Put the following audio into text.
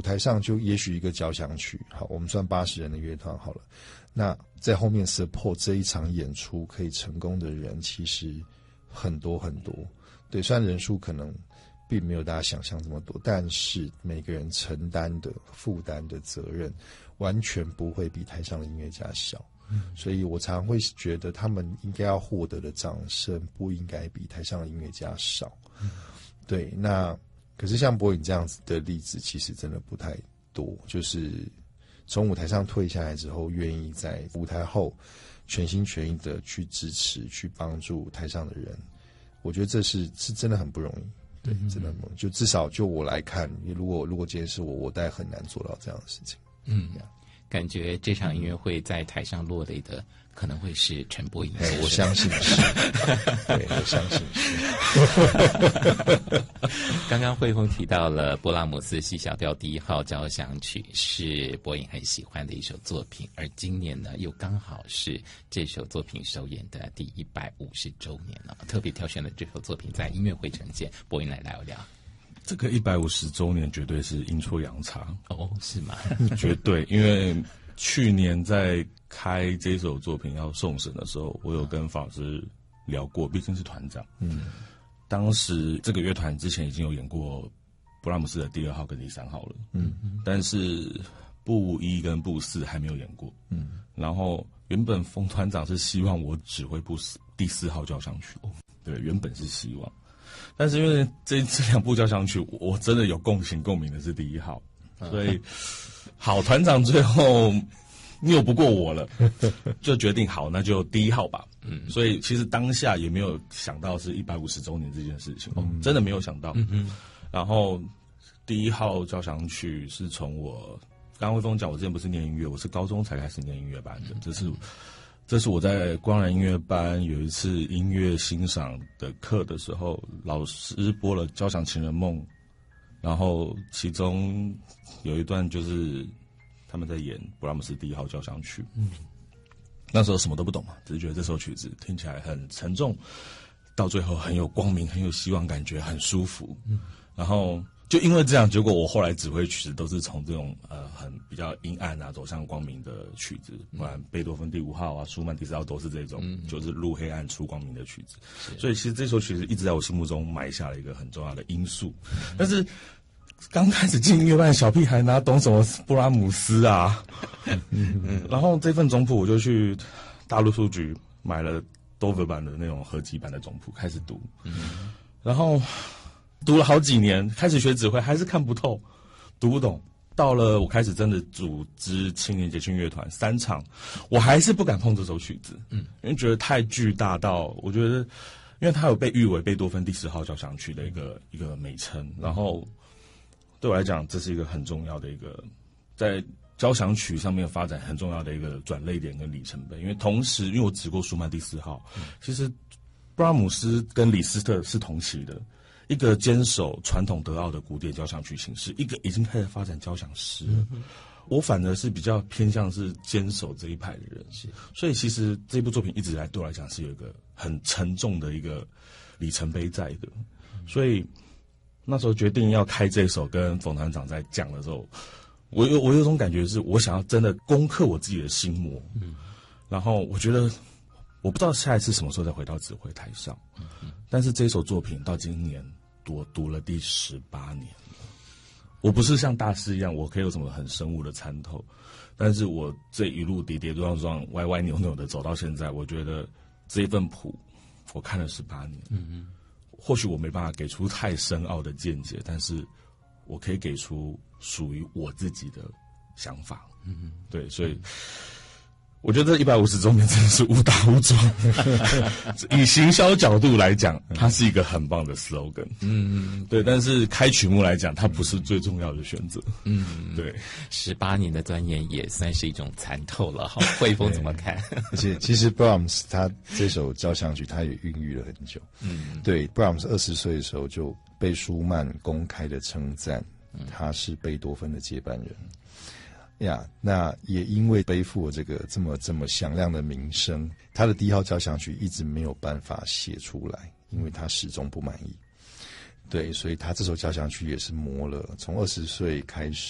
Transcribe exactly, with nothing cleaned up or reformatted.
舞台上就也许一个交响曲，好，我们算八十人的乐团好了，那在后面 support 这一场演出可以成功的人其实很多很多，对，虽然人数可能并没有大家想象这么多，但是每个人承担的负担的责任完全不会比台上的音乐家小，嗯，所以我常会觉得他们应该要获得的掌声不应该比台上的音乐家少，嗯，对，那可是像柏颖这样子的例子其实真的不太多，就是从舞台上退下来之后愿意在舞台后全心全意的去支持去帮助台上的人，我觉得这是是真的很不容易，对，真的很不容易，就至少就我来看，如果如果今天是我，我大概很难做到这样的事情。 嗯，感觉这场音乐会在台上落泪的可能会是陈柏颖先生， 我相信是，对，我相信是。 刚刚慧峰提到了勃拉姆斯 C 小调第一号交响曲是柏颖很喜欢的一首作品，而今年呢又刚好是这首作品首演的第一百五十周年了，特别挑选了这首作品在音乐会呈现，柏颖来聊一聊。 这个一百五十周年绝对是阴错阳差哦，是吗？ 绝对，因为去年在开这首作品要送审的时候，我有跟法师聊过，毕竟是团长。嗯，当时这个乐团之前已经有演过勃拉姆斯的第二号跟第三号了。嗯，但是部一跟部四还没有演过。嗯，然后原本冯团长是希望我指挥部第四号交响曲，对，原本是希望。但是因为这这两部交响曲，我真的有共情共鸣的是第一号，所以好，团长最后拗不过我了，就决定好，那就第一号吧。嗯，所以其实当下也没有想到是一百五十周年这件事情，嗯，真的没有想到。嗯，然后第一号交响曲是从我刚刚慧峰讲，我之前不是念音乐，我是高中才开始念音乐班的，这是。这是我在光然音乐班有一次音乐欣赏的课的时候，老师播了《交响情人梦》，然后其中有一段就是他们在演勃拉姆斯第一号交响曲。嗯，那时候什么都不懂嘛，只是觉得这首曲子听起来很沉重，到最后很有光明，很有希望，感觉很舒服。嗯，然后就因为这样，结果我后来指挥曲子都是从这种呃很比较阴暗啊走向光明的曲子，不然贝多芬第五号啊、舒曼第四号都是这种，嗯，就是入黑暗出光明的曲子。所以其实这首曲子一直在我心目中埋下了一个很重要的因素。嗯，但是刚开始进音乐班的小屁孩哪懂什么布拉姆斯啊？嗯，然后这份总谱我就去大陆书局买了 Dover 版的那种合集版的总谱开始读，嗯，然后。读了好几年，开始学指挥还是看不透，读不懂。到了我开始真的组织青年节庆乐团三场，我还是不敢碰这首曲子，嗯，因为觉得太巨大到，我觉得，因为它有被誉为贝多芬第十号交响曲的一个一个美称，然后对我来讲，这是一个很重要的一个在交响曲上面发展很重要的一个转捩点跟里程碑。因为同时，因为我指过舒曼第四号，嗯，其实布拉姆斯跟李斯特是同期的。一个坚守传统德奥的古典交响曲形式，一个已经开始发展交响诗了。嗯，我反而是比较偏向是坚守这一派的人，是，所以其实这部作品一直以来对我来讲是有一个很沉重的一个里程碑在的。嗯，所以那时候决定要开这首，跟冯团长在讲的时候，我有我有种感觉是，我想要真的攻克我自己的心魔。嗯，然后我觉得。我不知道下一次什么时候再回到指挥台上，嗯，但是这首作品到今年我读了第十八年了。我不是像大师一样，我可以有什么很深入的参透，但是我这一路跌跌撞撞、歪歪扭扭的走到现在，我觉得这一份谱我看了十八年。嗯嗯，或许我没办法给出太深奥的见解，但是我可以给出属于我自己的想法。嗯嗯，对，所以。我觉得这一百五十周年真的是误打误撞，以行销角度来讲，它是一个很棒的 slogan。嗯，对。但是开曲目来讲，它不是最重要的选择。嗯，对。 十八年的钻研也算是一种参透了。好，慧峰怎么看？ 而且其实 Brahms 他这首交响曲他也孕育了很久。嗯，对 ，Brahms 二十岁的时候就被舒曼公开的称赞，他是贝多芬的接班人。呀，那也因为背负了这个这么这么响亮的名声，他的第一号交响曲一直没有办法写出来，因为他始终不满意。对，所以他这首交响曲也是磨了，从二十岁开始。